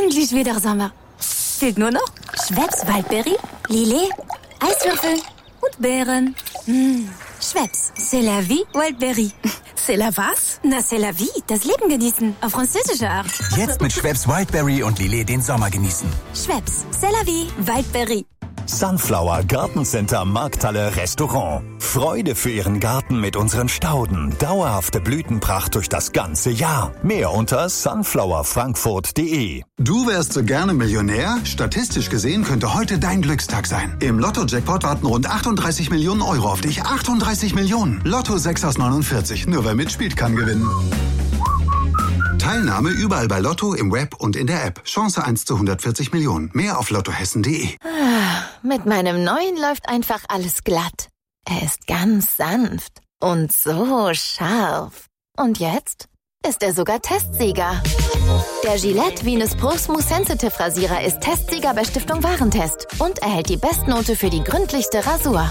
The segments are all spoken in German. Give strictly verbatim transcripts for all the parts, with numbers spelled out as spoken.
endlich wieder Sommer. Fehlt nur noch Schweppes Waldberry, Lillet, Eiswürfel und Beeren. Mmh. Schweppes, c'est la vie, Waldberry. C'est la was? Na, c'est la vie, das Leben genießen, auf französische Art. Jetzt mit Schweppes Wildberry und Lillet den Sommer genießen. Schweppes, c'est la vie, Waldberry. Sunflower Gartencenter Markthalle Restaurant. Freude für Ihren Garten mit unseren Stauden. Dauerhafte Blütenpracht durch das ganze Jahr. Mehr unter sunflower frankfurt punkt de. Du wärst so gerne Millionär? Statistisch gesehen könnte heute dein Glückstag sein. Im Lotto-Jackpot warten rund achtunddreißig Millionen Euro auf dich. achtunddreißig Millionen. Lotto sechs aus neunundvierzig. Nur wer mitspielt, kann gewinnen. Teilnahme überall bei Lotto, im Web und in der App. Chance eins zu hundertvierzig Millionen. Mehr auf lottohessen punkt de. Ah, mit meinem neuen läuft einfach alles glatt. Er ist ganz sanft und so scharf. Und jetzt ist er sogar Testsieger. Der Gillette Venus Pro Smooth Sensitive Rasierer ist Testsieger bei Stiftung Warentest und erhält die Bestnote für die gründlichste Rasur.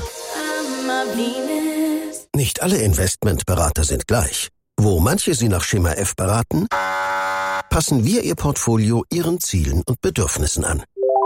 Nicht alle Investmentberater sind gleich. Wo manche Sie nach Schema F beraten, passen wir Ihr Portfolio Ihren Zielen und Bedürfnissen an.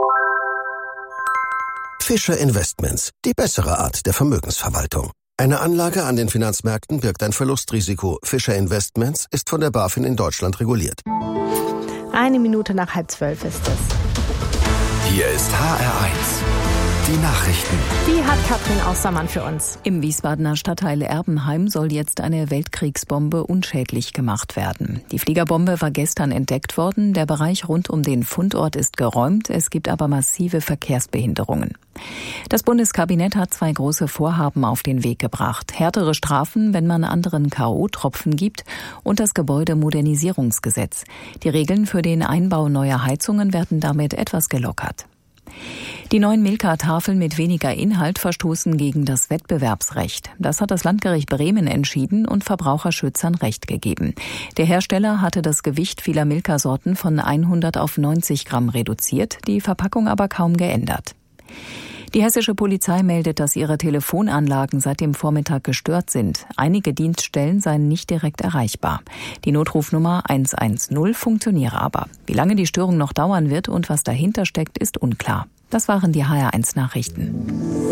Fischer Investments, die bessere Art der Vermögensverwaltung. Eine Anlage an den Finanzmärkten birgt ein Verlustrisiko. Fischer Investments ist von der BaFin in Deutschland reguliert. Eine Minute nach halb zwölf ist es. Hier ist H R eins. Die Nachrichten. Die hat Katrin Außermann für uns. Im Wiesbadener Stadtteil Erbenheim soll jetzt eine Weltkriegsbombe unschädlich gemacht werden. Die Fliegerbombe war gestern entdeckt worden. Der Bereich rund um den Fundort ist geräumt. Es gibt aber massive Verkehrsbehinderungen. Das Bundeskabinett hat zwei große Vorhaben auf den Weg gebracht. Härtere Strafen, wenn man anderen K O-Tropfen gibt, und das Gebäudemodernisierungsgesetz. Die Regeln für den Einbau neuer Heizungen werden damit etwas gelockert. Die neuen Milka-Tafeln mit weniger Inhalt verstoßen gegen das Wettbewerbsrecht. Das hat das Landgericht Bremen entschieden und Verbraucherschützern Recht gegeben. Der Hersteller hatte das Gewicht vieler Milka-Sorten von hundert auf neunzig Gramm reduziert, die Verpackung aber kaum geändert. Die hessische Polizei meldet, dass ihre Telefonanlagen seit dem Vormittag gestört sind. Einige Dienststellen seien nicht direkt erreichbar. Die Notrufnummer hundertzehn funktioniere aber. Wie lange die Störung noch dauern wird und was dahinter steckt, ist unklar. Das waren die H R eins Nachrichten.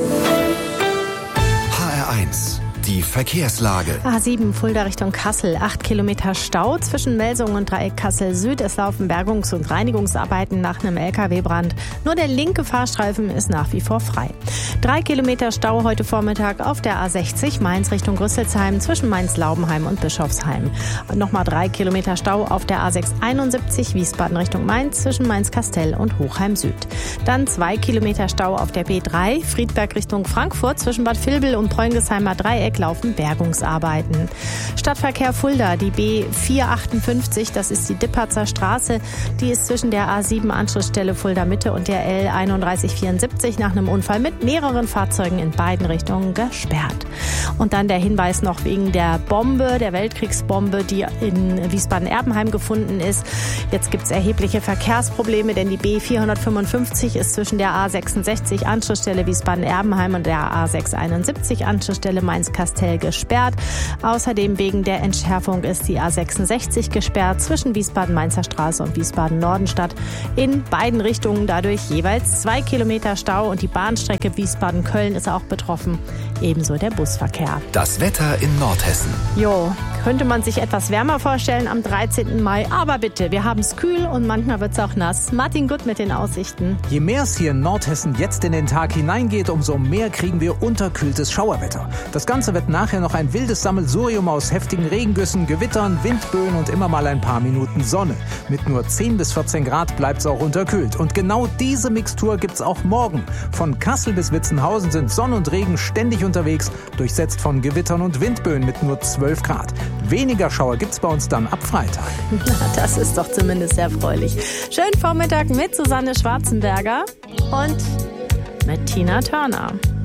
H R eins. Die Verkehrslage. A sieben Fulda Richtung Kassel. Acht Kilometer Stau zwischen Melsungen und Dreieck Kassel Süd. Es laufen Bergungs- und Reinigungsarbeiten nach einem L K W-Brand. Nur der linke Fahrstreifen ist nach wie vor frei. Drei Kilometer Stau heute Vormittag auf der A sechzig Mainz Richtung Rüsselsheim zwischen Mainz-Laubenheim und Bischofsheim. Und nochmal drei Kilometer Stau auf der A sechshunderteinundsiebzig Wiesbaden Richtung Mainz zwischen Mainz-Kastell und Hochheim Süd. Dann zwei Kilometer Stau auf der B drei Friedberg Richtung Frankfurt zwischen Bad Vilbel und Preunghesheimer Dreieck laufen Bergungsarbeiten. Stadtverkehr Fulda, die B vierhundertachtundfünfzig, das ist die Dipperzer Straße, die ist zwischen der A sieben Anschlussstelle Fulda Mitte und der L einunddreißig vierundsiebzig nach einem Unfall mit mehreren Fahrzeugen in beiden Richtungen gesperrt. Und dann der Hinweis noch wegen der Bombe, der Weltkriegsbombe, die in Wiesbaden-Erbenheim gefunden ist. Jetzt gibt es erhebliche Verkehrsprobleme, denn die B vierhundertfünfundfünfzig ist zwischen der A sechsundsechzig Anschlussstelle Wiesbaden-Erbenheim und der A sechshunderteinundsiebzig Anschlussstelle Mainz-Kastell gesperrt. Außerdem wegen der Entschärfung ist die A sechsundsechzig gesperrt zwischen Wiesbaden-Mainzer Straße und Wiesbaden-Nordenstadt. In beiden Richtungen dadurch jeweils zwei Kilometer Stau und die Bahnstrecke Wiesbaden-Köln ist auch betroffen. Ebenso der Busverkehr. Das Wetter in Nordhessen. Jo, könnte man sich etwas wärmer vorstellen am dreizehnten Mai. Aber bitte, wir haben es kühl und manchmal wird es auch nass. Martin Gutt mit den Aussichten. Je mehr es hier in Nordhessen jetzt in den Tag hineingeht, umso mehr kriegen wir unterkühltes Schauerwetter. Das Ganze wird nachher noch ein wildes Sammelsurium aus heftigen Regengüssen, Gewittern, Windböen und immer mal ein paar Minuten Sonne. Mit nur zehn bis vierzehn Grad bleibt es auch unterkühlt. Und genau diese Mixtur gibt's auch morgen. Von Kassel bis Witzenhausen sind Sonne und Regen ständig unterwegs, durchsetzt von Gewittern und Windböen mit nur zwölf Grad. Weniger Schauer gibt's bei uns dann ab Freitag. Na, das ist doch zumindest erfreulich. Schönen Vormittag mit Susanne Schwarzenberger und mit Tina Turner.